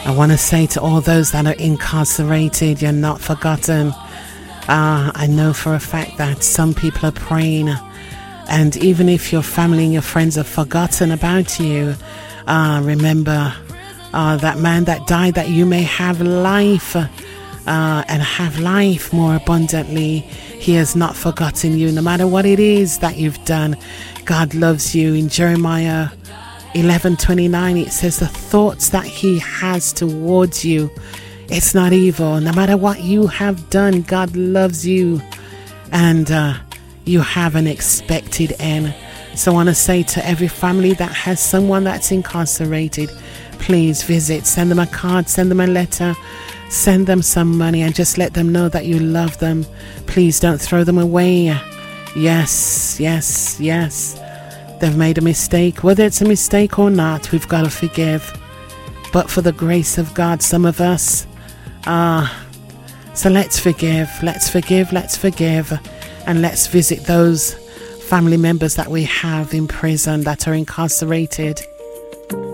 I want to say to all those that are incarcerated, you're not forgotten. I know for a fact that some people are praying, and even if your family and your friends have forgotten about you, remember that man that died, that you may have life and have life more abundantly. He has not forgotten you, no matter what it is that you've done. God loves you. In Jeremiah 11:29, it says the thoughts that he has towards you, it's not evil. No matter what you have done, God loves you, and you have an expected end. So I want to say to every family that has someone that's incarcerated, please visit, send them a card, send them a letter, send them some money, and just let them know that you love them. Please don't throw them away. Yes. They've made a mistake. Whether it's a mistake or not, we've got to forgive. But for the grace of God, some of us, so let's forgive, and let's visit those family members that we have in prison, that are incarcerated.